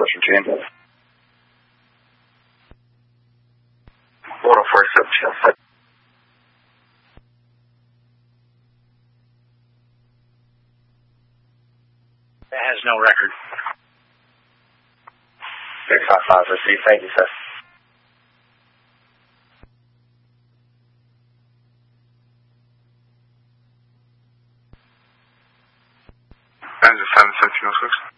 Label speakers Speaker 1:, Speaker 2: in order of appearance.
Speaker 1: Washington. 104.7.
Speaker 2: That has no record.
Speaker 1: 655 received. Thank you, sir.
Speaker 3: Engine 71706.